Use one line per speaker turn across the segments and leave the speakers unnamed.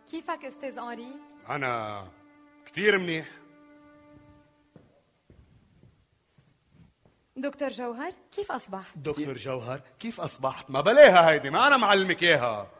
كيفك استاذ أنري؟
أنا كتير منيح.
دكتور جوهر كيف أصبحت؟
دكتور جوهر كيف أصبحت؟ ما بلاها هيدي، ما أنا معلمك إياها.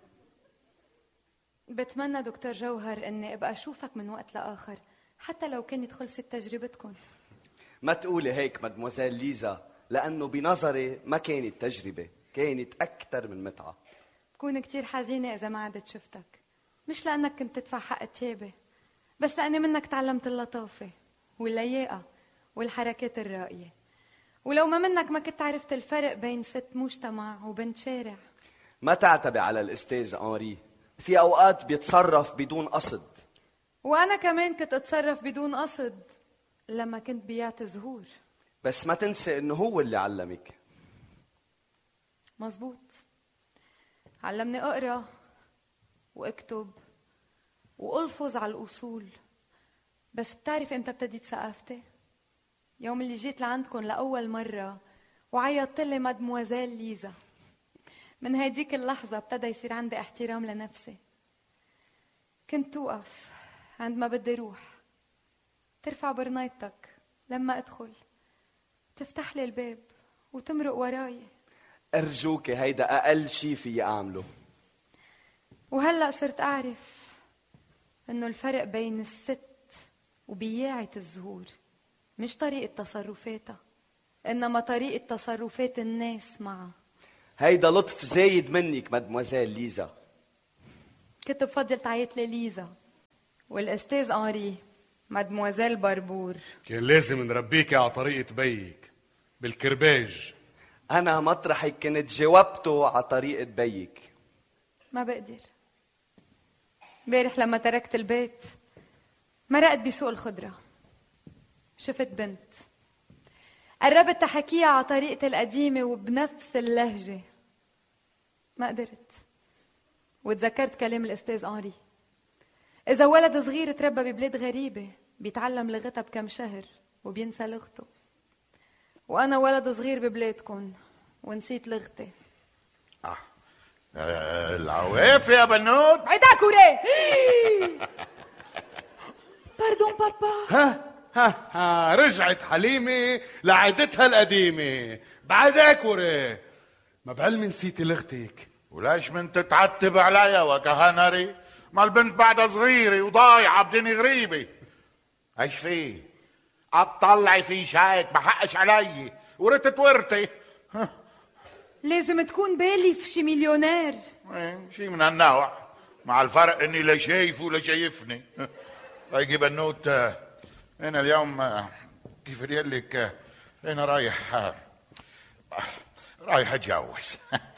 بتمنى دكتور جوهر إني أبقى أشوفك من وقت لآخر، حتى لو كانت خلصت تجربتكم.
ما تقولي هيك مدموزيل ليزا، لأنه بنظري ما كانت تجربة، كانت أكثر من متعة.
بكون كتير حزينة إذا ما عدت شفتك، مش لأنك كنت تدفع حق تيابة، بس لأني منك تعلمت اللطافة واللياقة والحركات الرائية، ولو ما منك ما كنت عرفت الفرق بين ست مجتمع وبنت شارع.
ما تعتبي على الأستاذ أنري، في أوقات بيتصرف بدون قصد.
وأنا كمان كنت أتصرف بدون قصد لما كنت بيعت زهور.
بس ما تنسي إنه هو اللي علمك.
مزبوط، علمني أقرأ وأكتب وألفظ على الأصول. بس بتعرف إمتى ابتديت ثقافتي؟ يوم اللي جيت لعندكم لأول مرة وعيطت لي مادموازيل ليزا. من هيديك اللحظة ابتدى يصير عندي احترام لنفسي. كنت توقف عند ما بدي روح، ترفع برنيتك لما أدخل، تفتح لي الباب وتمرق وراي.
أرجوك، هيدا أقل شي في أعمله.
وهلأ صرت أعرف إنه الفرق بين الست وبياعة الزهور مش طريقة تصرفاتها، إنما طريقة تصرفات الناس معها.
هيدا لطف زايد منك مدموزيل ليزا.
كنت بفضل تعيط لي ليزا، والأستاذ أنري مادموازيل بربور.
كان لازم نربيك على طريقة بيك بالكرباج.
أنا مطرحك كنت جاوبته على طريقة بيك.
ما بقدر. امبارح لما تركت البيت مرقت بسوق الخضرة، شفت بنت، قربت تحكيها على طريقتي القديمة وبنفس اللهجة، ما قدرت. وتذكرت كلام الأستاذ أنري، إذا ولد صغير تربى ببلاد غريبة بيتعلم لغتها بكم شهر وبينسى لغته. وأنا ولد صغير ببلادكم ونسيت لغتي.
العواف يا بنوت.
عيداك وريه. باردون بابا.
ها رجعت حليمة لعادتها القديمة. بعدك وريه، ما بعلمي نسيتي لغتك.
وليش من تتعتب عليا وكهنري؟ ما البنت بعدها صغيرة وضايعة بدني غريبة. ايش فيه؟ اطلعي في شايك، ما حقش علي ورثت ورثي.
لازم تكون بالي في شي مليونير.
شي من هالنوع، مع الفرق اني لا شايف ولا شايفني. طيب بنوت، انا اليوم كيف لك انا رايح اتجوز.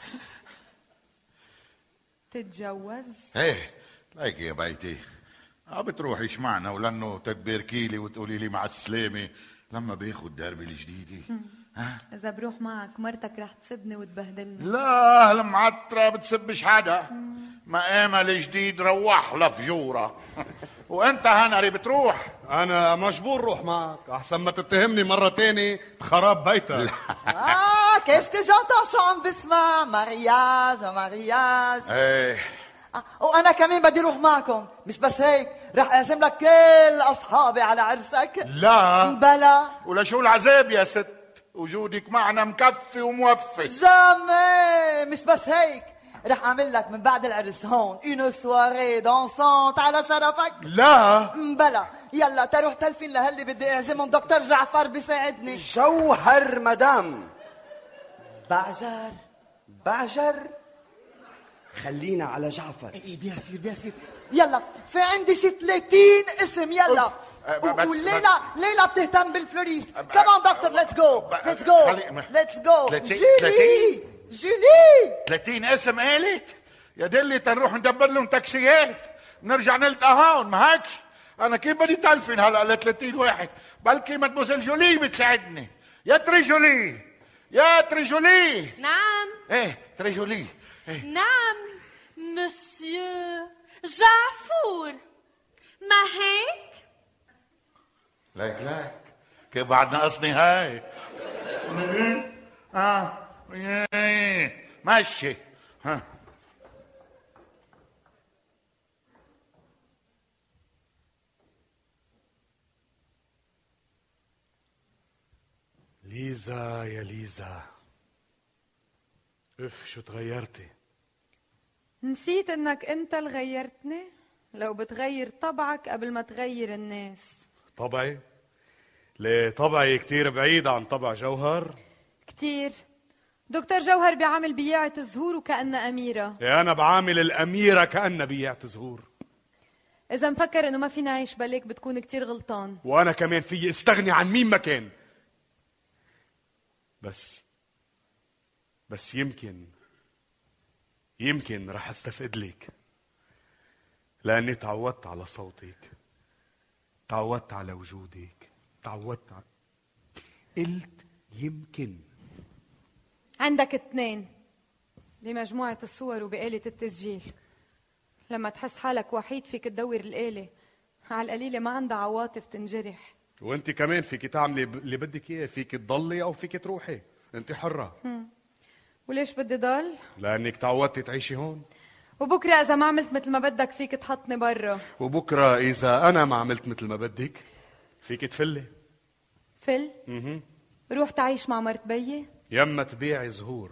تتجوز؟
ايه لايك يا بيتي، بتروحيش معنا ولانه تتباركي لي وتقولي لي مع السلامه لما باخد دربي الجديده.
اذا بروح معك مرتك رح تسبني وتبهدلني.
لا المعطره بتسبش حدا، مقامها الجديد روح لفجوره. وانت هنري بتروح؟
انا مجبور روح معك احسن ما تتهمني مرة تاني بخراب بيتك.
qu'est-ce que j'entends شو عم بسمع؟ مارياج.
ايه
وانا كمان بدي اروح معكم. مش بس هيك، رح اعزم لك كل اصحابي على عرسك.
لا
بلا.
ولا شو العذاب يا ست، وجودك معنا مكفي وموفي.
جامي. مش بس هيك، رح اعمل لك من بعد العرس هون une soirée dansante على شرفك.
لا
بلا. يلا تروح تلفين لهاللي بدي اعزمهم. دكتور جعفر بيساعدني.
جوهر مدام.
بعجر.
خلينا على جعفر.
ايه بيان سير. يلا في عندي شي 30 اسم. يلا. وليلى بتهتم بالفلوريست. كمان دكتور ليتس جو. جولي
30 اسم قالت يا دلي، تنروح ندبر لهم تاكسيات نرجع نلتقى هون. ما هيك انا كيف بدي تلفن هلا ل 30 واحد؟ بلكي مدموزيل جولي بتساعدني. يا تريجولي.
نعم.
ايه تريجولي. إيه؟
نعم مسيو جعفور، ما هيك؟
لك كيف بعد ناقصني هاي؟ ماشي.
ليزا يا ليزا، اف شو تغيرتي.
نسيت انك انت اللي غيرتني؟ لو بتغير طبعك قبل ما تغير الناس.
طبعي؟ ليه طبعي كتير بعيد عن طبع جوهر؟
كتير. دكتور جوهر بيعامل بياعة زهور وكأنها أميرة.
يا أنا بعامل الأميرة كأنها بياعة زهور.
إذا مفكر إنه ما فينا نعيش بليك بتكون كتير غلطان.
وأنا كمان في استغني عن مين ما كان. بس يمكن رح استفقد لك، لأني تعودت على صوتك، تعودت على وجودك، قلت يمكن.
عندك 2 بمجموعة الصور وبآلة التسجيل. لما تحس حالك وحيد فيك تدور الآلة، على القليلة ما عندها عواطف تنجرح.
وانت كمان فيك تعملي اللي بدك اياه، فيك تضلي او فيك تروحي، انت حرة.
وليش بدي ضل؟
لأنك تعودتي تعيشي هون.
وبكرة إذا ما عملت مثل ما بدك فيك تحطني برا.
وبكرة إذا أنا ما عملت مثل ما بدك فيك تفلي.
فل؟ روح تعيش مع مرت بيي؟
يما تبيعي زهور.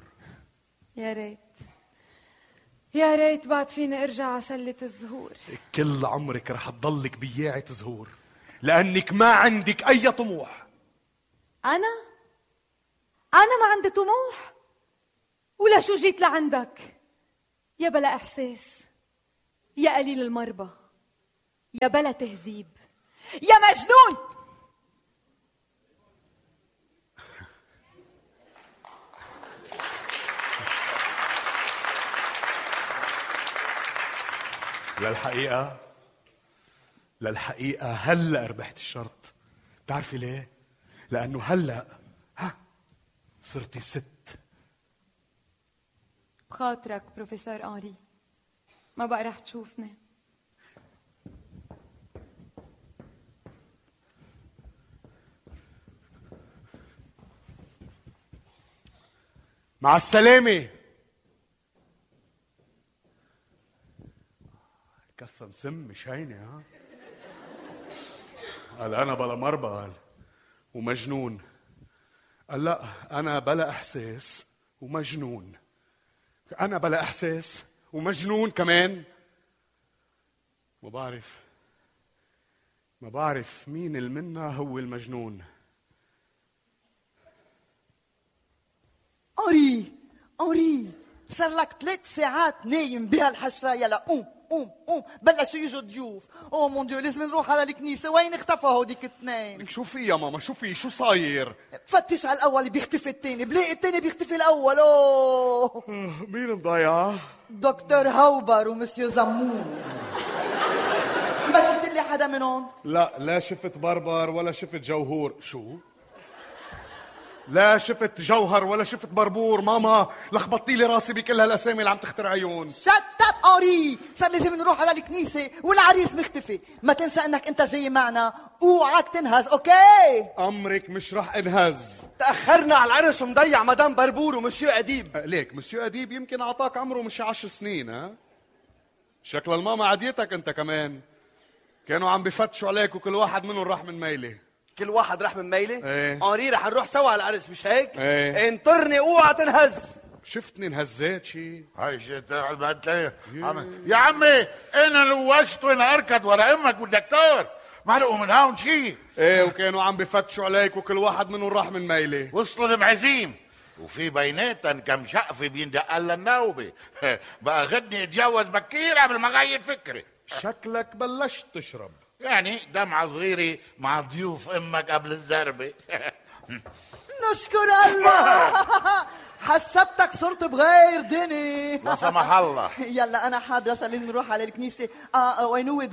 يا ريت بعد فيني ارجع على سلة الزهور.
كل عمرك رح تضلك بياعة زهور، لأنك ما عندك أي طموح.
أنا ما عندي طموح؟ ولا شو جيت لعندك؟ يا بلا إحساس، يا قليل المربى، يا بلا تهذيب، يا مجنون.
للحقيقة هلأ ربحت الشرط. بتعرفي ليه؟ لأنه هلأ صرتي ست.
بخاطرك بروفيسور أنري، ما بقى رح تشوفني.
مع السلامة. كفة مسم مش هينة. قال أنا بلا مربى، قال ومجنون. قال لا، أنا بلا إحساس ومجنون. أنا بلا إحساس ومجنون كمان. ما بعرف مين المنا هو المجنون.
أوري صار لك 3 ساعات نايم بهالحشرة. يلا قوم بلشوا يجوا ضيوف. اوه مون ديو، لازم نروح على الكنيسة. وين اختفى هوديك 2؟
شو في يا ماما؟ شو في؟ شو صاير؟
فتش على الأول بيختفي الثاني، بلاقي الثاني بيختفي الأول. اوه
مين مضيعة؟
دكتور هوبر ومسيو زمون. ما شفت لي حدا منهم؟
لا شفت بربر ولا شفت جوهور. شو؟ لا شفت جوهر ولا شفت بربور. ماما لخبطتي لي راسي بكل هالاسامي اللي عم تخترعيون.
شت اب أوري، صار لازم نروح على الكنيسة والعريس مختفي. ما تنسى انك انت جاي معنا، اوعك تنهز. اوكي
امرك مش رح انهز.
تأخرنا على العرس ومضيع مدام بربور ومسيو أديب.
ليك مسيو أديب يمكن اعطاك عمره مش 10 سنين. ها شكل الماما عديتك انت كمان. كانوا عم بفتشوا عليك وكل واحد منهم راح من ميلة.
كل واحد راح من ميلة؟
ايه.
أنري رح نروح سوا على العرس مش هيك؟
ايه.
انطرني اوعى تنهز.
شفتني انهزيت شي؟
هاي شيء يا عمي، انا لوشت وانا اركض ورا امك والدكتور ما لقوا من هون شيء.
ايه وكانوا عم بفتشوا عليك وكل واحد منهم راح من ميلة.
وصلوا المعزيم وفي بيناتن كم شقفة بيندق لها النوبة. بقى غدني اتجوز بكير قبل ما غير فكري.
شكلك بلشت تشرب.
يعني دمعة صغيرة مع ضيوف امك قبل الزربة.
نشكر الله. حسبتك صرت بغير دني.
لا سمح الله.
يلا انا حاضرة، صار لازم نروح على الكنيسة. وين هو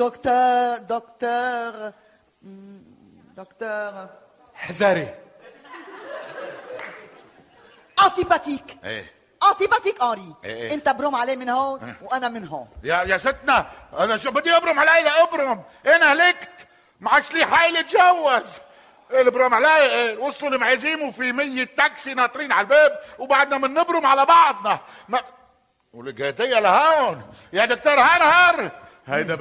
دكتور
حذري.
انتيباتيك.
ايه
انتيباتيك أنري.
إيه.
انت بروم عليه من هون وانا من هون.
يا ستنا، انا شو بدي ابرم علي؟ ابرم انا هلكت، ما عادش لي حيل اتجوز. البرم علي وصلوا المعزيم وفي 100 تاكسي ناطرين على الباب وبعدنا من نبرم على بعضنا. ما ولقيتيها لهون يا دكتور هنهر.
هيدا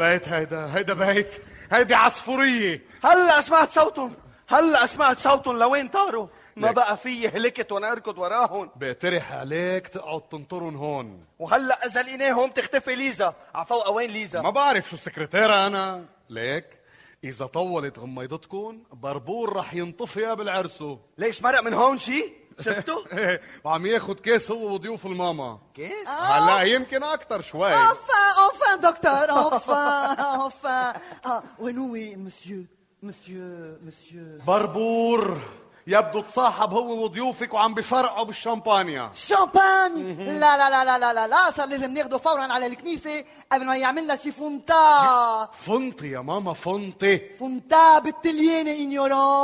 بيت هيدي عصفورية.
هلا سمعت صوتهم لوين طاروا؟ ما بقى في هلكت وانا اركض وراهم.
بقترح عليك تقعد تنطرن هون.
وهلا اذا لقيناهم تختفي ليزا. عفوقة وين ليزا؟
ما بعرف شو السكرتيرة انا. ليك اذا طولت غميضتكم بربور رح ينطفي بالعرسو.
ليش مرق من هون شي؟ شفتوا؟
وعم ياخد كيس هو وضيوف الماما.
كيس؟
هلا يمكن اكتر شوي.
Enfin دكتور enfin. وين هو مسيو
بربور يبدو تصاحب هو وضيوفك وعم بفرقوا بالشامبانيا.
شامبان؟ لا لا لا لا لا لا، صار لازم ناخده فورا على الكنيسة قبل ما يعملنا شي فونتا.
فونتي يا ماما فونتي.
فونتا بالتليانة إنيورون.